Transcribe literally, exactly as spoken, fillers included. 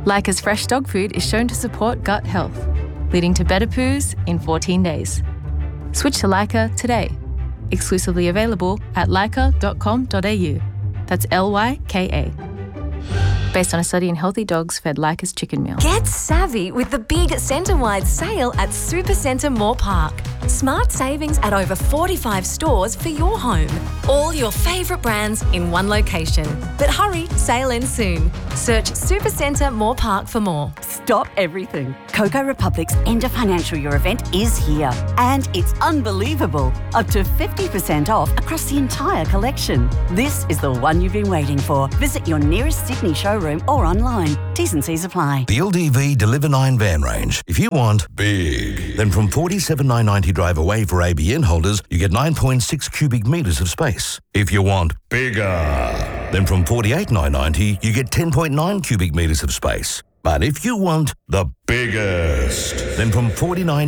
Leica's fresh dog food is shown to support gut health, leading to better poos in fourteen days. Switch to Leica today. Exclusively available at leica dot com dot a u. That's L Y K A. Based on a study in healthy dogs fed Leica's chicken meal. Get savvy with the big centre-wide sale at Supercentre Moore Park. Smart savings at over forty-five stores for your home. All your favourite brands in one location. But hurry, sale ends soon. Search Supercentre Moore Park for more. Stop everything. Coco Republic's end of financial year event is here. And it's unbelievable. Up to fifty percent off across the entire collection. This is the one you've been waiting for. Visit your nearest Sydney showroom or online. T's and C's apply. The L D V Deliver nine van range. If you want big, then from forty-seven thousand nine hundred ninety drive away for A B N holders, you get nine point six cubic metres of space. If you want bigger, then from forty-eight thousand nine hundred ninety, you get ten point nine cubic metres of space. But if you want the biggest, then from forty-nine